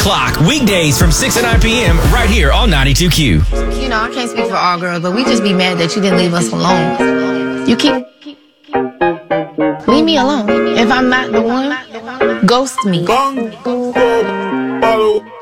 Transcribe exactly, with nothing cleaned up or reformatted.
o'clock, weekdays from six to nine p.m. right here on ninety-two Q. You know, I can't speak for all girls, but we just be mad that you didn't leave us alone. You keep... Leave me alone. If I'm not the one, ghost me.